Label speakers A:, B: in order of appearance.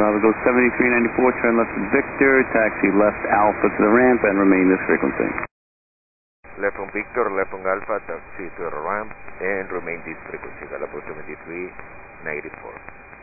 A: Bravo, go 7394, turn left to Victor, taxi left Alpha to the ramp, and remain this frequency.
B: Left from Victor, left from Alpha, taxi to the ramp, and remain this frequency. Galapagos 7394.